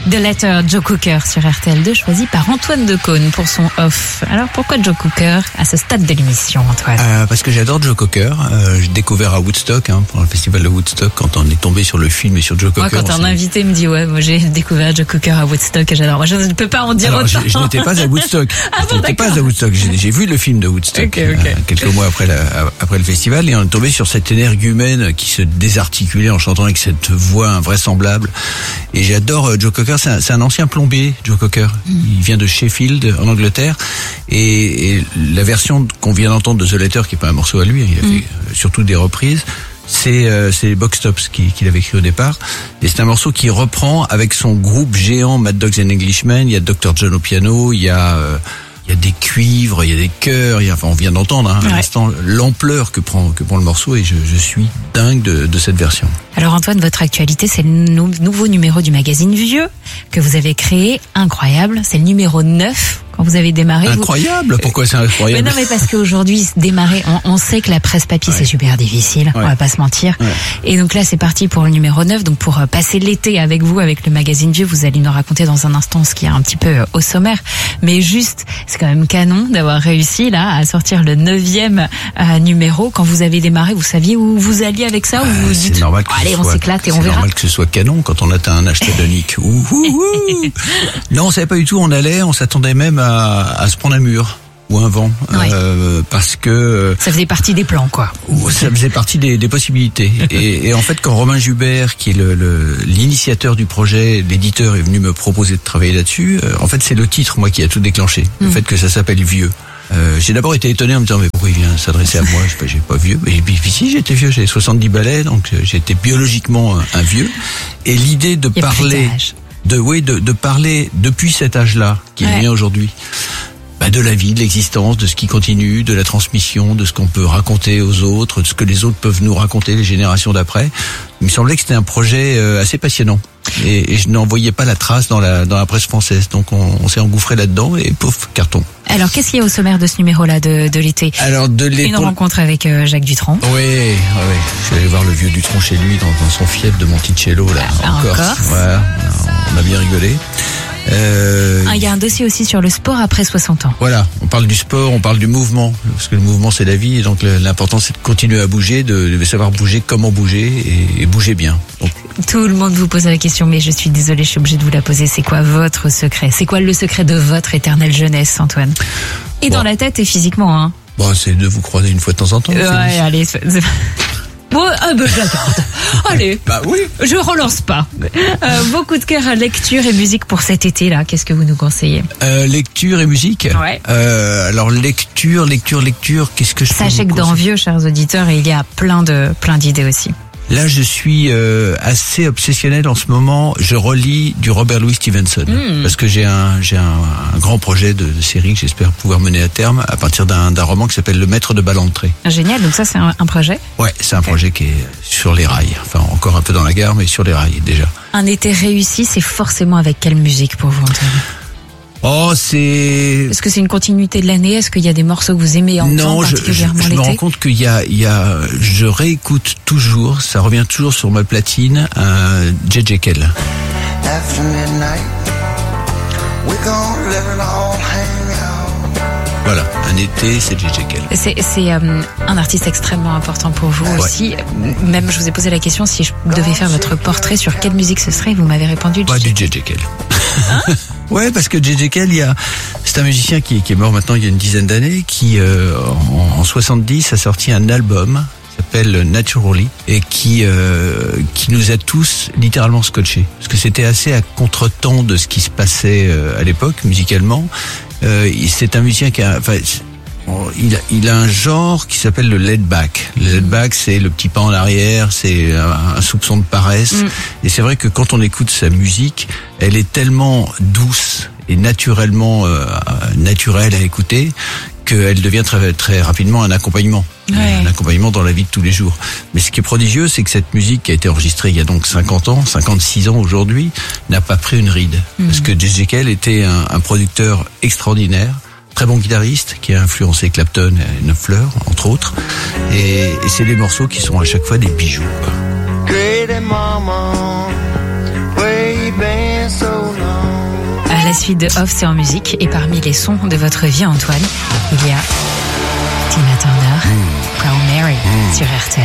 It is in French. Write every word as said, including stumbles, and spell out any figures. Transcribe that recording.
The Letter, Joe Cocker sur R T L deux, choisi par Antoine Decaune pour son off. Alors pourquoi Joe Cocker à ce stade de l'émission, Antoine? euh, Parce que j'adore Joe Cocker. Euh, j'ai découvert à Woodstock, hein, pour le festival de Woodstock, quand on est tombé sur le film et sur Joe Cocker. Moi, quand un invité me dit ouais, moi j'ai découvert Joe Cocker à Woodstock et j'adore. Moi, je ne peux pas en dire Alors, autant. Je, je n'étais pas à Woodstock. Ah bon, je n'étais pas à Woodstock. J'ai, j'ai vu le film de Woodstock okay, okay. Euh, quelques mois après, la, après le festival, et on est tombé sur cette énergumène qui se désarticulait en chantant avec cette voix invraisemblable. Et j'adore euh, Joe Cocker. C'est un, c'est un ancien plombier, Joe Cocker. Mm. Il vient de Sheffield, en Angleterre. Et, et la version qu'on vient d'entendre de The Letter, qui est pas un morceau à lui, il a mm. fait euh, surtout des reprises. C'est euh, c'est Box Tops qui qu'il avait écrit au départ, et c'est un morceau qui reprend avec son groupe géant Mad Dogs and Englishmen. Il y a docteur John au piano, il y a euh, il y a des cuivres, il y a des chœurs, il y a, enfin on vient d'entendre hein, ouais. à l'instant l'ampleur que prend que prend le morceau, et je, je suis dingue de, de cette version. Alors Antoine, votre actualité, c'est le nou- nouveau numéro du magazine Vieux que vous avez créé, incroyable, c'est le numéro neuf. Quand vous avez démarré, incroyable. Vous... Pourquoi c'est incroyable? Mais non, mais parce qu'aujourd'hui, démarrer, on, on sait que la presse papier ouais. c'est super difficile. Ouais. On va pas se mentir. Ouais. Et donc là, c'est parti pour le numéro neuf. Donc pour passer l'été avec vous, avec le magazine Vieux, vous allez nous raconter dans un instant ce qui est un petit peu au sommaire. Mais juste, c'est quand même canon d'avoir réussi là à sortir le neuvième euh, numéro. Quand vous avez démarré, vous saviez où vous alliez avec ça, ou vous vous dites, c'est normal que allez, on soit, s'éclate et on c'est verra. C'est normal que ce soit canon quand on atteint un âge tétonique. Ouh, ouh, ouh. Non, on savait pas du tout où on allait. On s'attendait même à À, à se prendre un mur ou un vent, ouais. euh, parce que ça faisait partie des plans, quoi. Ça faisait partie des, des possibilités. et, et en fait, quand Romain Jubert, qui est le, le, l'initiateur du projet, l'éditeur, est venu me proposer de travailler là-dessus, euh, en fait, c'est le titre, moi, qui a tout déclenché. Mm. Le fait que ça s'appelle Vieux. Euh, j'ai d'abord été étonné en me disant mais pourquoi il vient s'adresser à moi? Je sais pas, j'ai pas vieux. Et puis, puis si, j'étais vieux, j'avais soixante-dix balais, donc j'étais biologiquement un, un vieux. Et l'idée de il y a parler. De, oui, de, de parler depuis cet âge-là, qui est ouais. le mien aujourd'hui, bah, de la vie, de l'existence, de ce qui continue, de la transmission, de ce qu'on peut raconter aux autres, de ce que les autres peuvent nous raconter, les générations d'après. Il me semblait que c'était un projet euh, assez passionnant. Et, et je n'en voyais pas la trace dans la, dans la presse française. Donc on, on s'est engouffré là-dedans et pouf, carton. Alors qu'est-ce qu'il y a au sommaire de ce numéro-là de, de l'été? Alors de l'été. Une rencontre avec euh, Jacques Dutronc. Oui, oui, oui. Je suis allé voir le vieux Dutronc chez lui dans, dans son fief de Monticello là, ah, en, en Corse. Corse. Voilà, on a bien rigolé. Euh, ah, il y a un dossier aussi sur le sport après soixante ans. Voilà, on parle du sport, on parle du mouvement, parce que le mouvement c'est la vie, et donc l'important c'est de continuer à bouger, de, de savoir bouger, comment bouger, et, et bouger bien. Donc, tout le monde vous pose la question, mais je suis désolée, je suis obligée de vous la poser. C'est quoi votre secret? C'est quoi le secret de votre éternelle jeunesse, Antoine? Et bon. Dans la tête et physiquement, hein. Bon, c'est de vous croiser une fois de temps en temps. Euh, ouais, allez. C'est... Bon, ah ben je la garde. Allez. Bah oui. Je relance pas. Euh, vos coups de cœur à lecture et musique pour cet été là, qu'est-ce que vous nous conseillez? euh, Lecture et musique. Ouais. Euh, alors lecture, lecture, lecture. Qu'est-ce que je peux Sachez que dans Vieux, chers auditeurs, il y a plein de plein d'idées aussi. Là, je suis euh, assez obsessionnel en ce moment. Je relis du Robert Louis Stevenson mmh. parce que j'ai un j'ai un, un grand projet de, de série que j'espère pouvoir mener à terme à partir d'un, d'un roman qui s'appelle Le Maître de Ballantrée. Génial. Donc ça, c'est un, un projet. Ouais, c'est un okay. projet qui est sur les rails. Enfin, encore un peu dans la gare, mais sur les rails déjà. Un été réussi, c'est forcément avec quelle musique pour vous, Antoine? Oh, c'est... Est-ce que c'est une continuité de l'année? Est-ce qu'il y a des morceaux que vous aimez entendre non, je, particulièrement je, je l'été? me rends compte qu'il y a, il y a, je réécoute toujours, ça revient toujours sur ma platine, euh, J J. Cale. Voilà, un été, c'est J J. Cale. C'est, c'est euh, un artiste extrêmement important pour vous ouais. aussi. Même, je vous ai posé la question, si je devais faire votre portrait, sur quelle musique ce serait? Vous m'avez répondu J J. Ouais, du J J. Cale. Hein? Ouais, parce que J J. Cale, il y a, c'est un musicien qui, qui est mort maintenant il y a une dizaine d'années, qui euh, en, en soixante-dix a sorti un album qui s'appelle Naturally et qui euh, qui nous a tous littéralement scotchés, parce que c'était assez à contretemps de ce qui se passait euh, à l'époque musicalement. Euh, c'est un musicien qui a, enfin, il a, il a un genre qui s'appelle le laid back. Le laid back, c'est le petit pas en arrière, c'est un, un soupçon de paresse. Mm. Et c'est vrai que quand on écoute sa musique, elle est tellement douce et naturellement euh, naturelle à écouter qu'elle devient très, très rapidement un accompagnement. Ouais. Un accompagnement dans la vie de tous les jours. Mais ce qui est prodigieux, c'est que cette musique qui a été enregistrée il y a donc cinquante ans, cinquante-six ans aujourd'hui, n'a pas pris une ride. Mm. Parce que J J. Cale était un, un producteur extraordinaire, très bon guitariste, qui a influencé Clapton et Neuf Fleurs, entre autres. Et, et c'est des morceaux qui sont à chaque fois des bijoux. Great mama, where you been so long? La suite de Off, c'est en musique. Et parmi les sons de votre vie, Antoine, il y a Tina Turner, mmh. Proud Mary mmh. sur R T L.